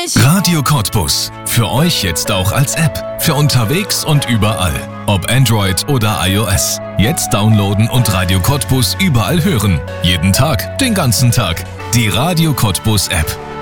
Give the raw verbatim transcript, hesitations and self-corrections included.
mich. Radio Cottbus. Für euch jetzt auch als App. Für unterwegs und überall. Ob Android oder iOS. Jetzt downloaden und Radio Cottbus überall hören. Jeden Tag, den ganzen Tag. Die Radio Cottbus App.